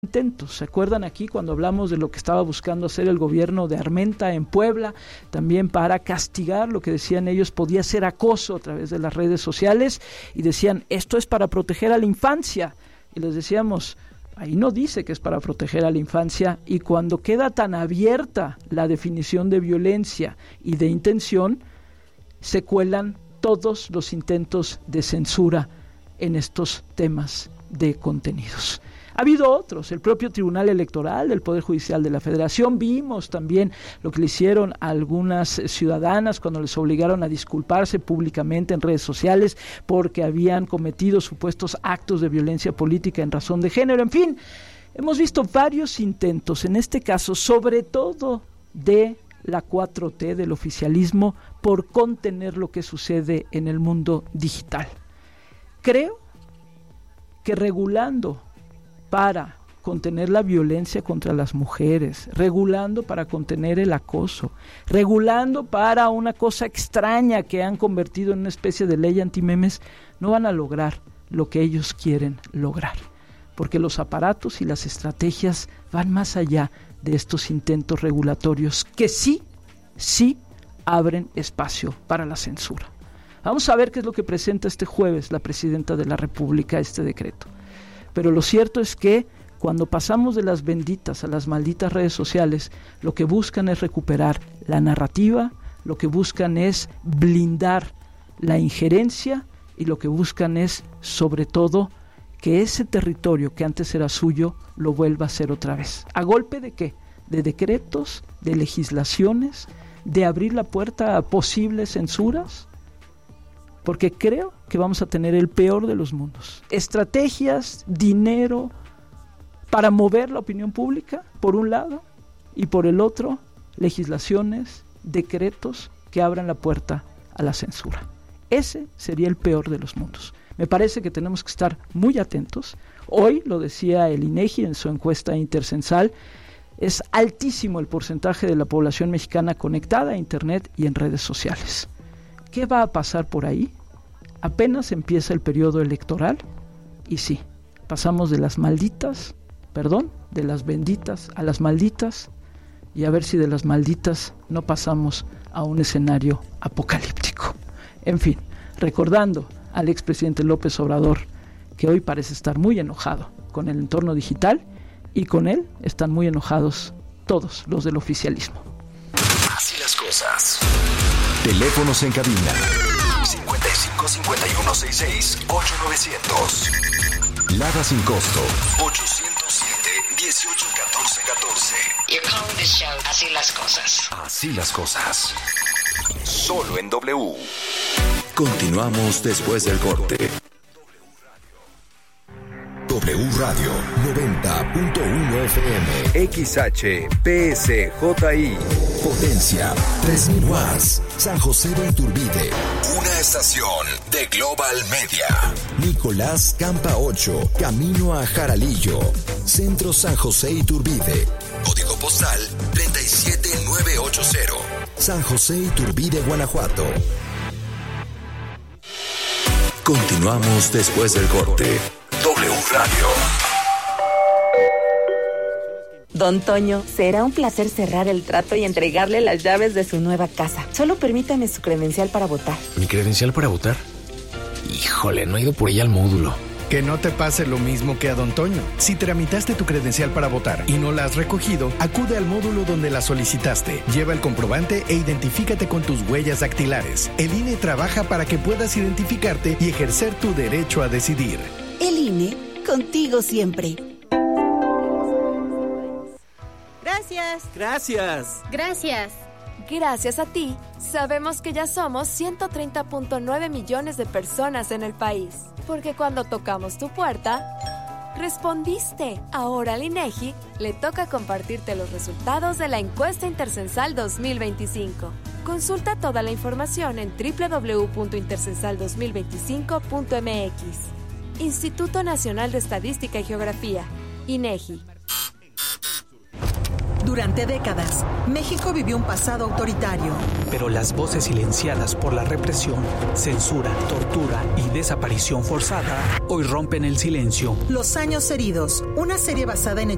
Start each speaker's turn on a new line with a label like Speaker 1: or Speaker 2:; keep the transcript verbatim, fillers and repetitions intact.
Speaker 1: intentos. ¿Se acuerdan aquí cuando hablamos de lo que estaba buscando hacer el gobierno de Armenta en Puebla? También para castigar lo que decían ellos podía ser acoso a través de las redes sociales, y decían, esto es para proteger a la infancia. Y les decíamos, ahí no dice que es para proteger a la infancia, y cuando queda tan abierta la definición de violencia y de intención, se cuelan todos los intentos de censura en estos temas de contenidos. Ha habido otros, el propio Tribunal Electoral del Poder Judicial de la Federación. Vimos también lo que le hicieron a algunas ciudadanas cuando les obligaron a disculparse públicamente en redes sociales porque habían cometido supuestos actos de violencia política en razón de género. En fin, hemos visto varios intentos, en este caso sobre todo de la cuatro T, del oficialismo, por contener lo que sucede en el mundo digital. Creo que regulando para contener la violencia contra las mujeres, regulando para contener el acoso, regulando para una cosa extraña que han convertido en una especie de ley antimemes, no van a lograr lo que ellos quieren lograr, porque los aparatos y las estrategias van más allá de estos intentos regulatorios que sí, sí abren espacio para la censura. Vamos a ver qué es lo que presenta este jueves la Presidenta de la República, este decreto. Pero lo cierto es que cuando pasamos de las benditas a las malditas redes sociales, lo que buscan es recuperar la narrativa, lo que buscan es blindar la injerencia y lo que buscan es, sobre todo, que ese territorio que antes era suyo lo vuelva a ser otra vez. ¿A golpe de qué? De decretos, de legislaciones, de abrir la puerta a posibles censuras. Porque creo que vamos a tener el peor de los mundos. Estrategias, dinero para mover la opinión pública, por un lado, y por el otro, legislaciones, decretos que abran la puerta a la censura. Ese sería el peor de los mundos. Me parece que tenemos que estar muy atentos. Hoy, lo decía el INEGI en su encuesta intercensal, es altísimo el porcentaje de la población mexicana conectada a Internet y en redes sociales. ¿Qué va a pasar por ahí? Apenas empieza el periodo electoral y sí, pasamos de las malditas, perdón, de las benditas a las malditas, y a ver si de las malditas no pasamos a un escenario apocalíptico. En fin, recordando al expresidente López Obrador, que hoy parece estar muy enojado con el entorno digital, y con él están muy enojados todos los del oficialismo.
Speaker 2: Así las cosas. Teléfonos en cabina cincuenta y cinco, cincuenta y uno, sesenta y seis, ocho novecientos. Lada sin costo ochocientos siete, dieciocho, catorce, catorce.
Speaker 3: You're calling this show Así las cosas.
Speaker 2: Así las cosas. Solo en W. Continuamos después del corte. W Radio noventa punto uno F M. X H P S J I. Potencia tres mil watts. San José de Iturbide. Una estación de Global Media. Nicolás Campa ocho. Camino a Jaralillo. Centro San José Iturbide. Código postal treinta y siete mil novecientos ochenta. San José Iturbide, Guanajuato. Continuamos después del corte. W Radio.
Speaker 4: Don Toño, será un placer cerrar el trato y entregarle las llaves de su nueva casa. Solo permítame su credencial para votar.
Speaker 5: ¿Mi credencial para votar? Híjole, no he ido por ella al módulo.
Speaker 6: Que no te pase lo mismo que a Don Toño. Si tramitaste tu credencial para votar y no la has recogido, acude al módulo donde la solicitaste. Lleva el comprobante e identifícate con tus huellas dactilares. El I N E trabaja para que puedas identificarte y ejercer tu derecho a decidir.
Speaker 7: El I N E, contigo siempre.
Speaker 8: Gracias.
Speaker 9: Gracias.
Speaker 8: Gracias.
Speaker 10: Gracias a ti, sabemos que ya somos ciento treinta punto nueve millones de personas en el país. Porque cuando tocamos tu puerta, respondiste. Ahora al INEGI le toca compartirte los resultados de la encuesta intercensal dos mil veinticinco. Consulta toda la información en doble u doble u doble u punto intercensal dos mil veinticinco punto m x. Instituto Nacional de Estadística y Geografía, INEGI.
Speaker 7: Durante décadas, México vivió un pasado autoritario.
Speaker 11: Pero las voces silenciadas por la represión, censura, tortura y desaparición forzada hoy rompen el silencio.
Speaker 7: Los años heridos, una serie basada en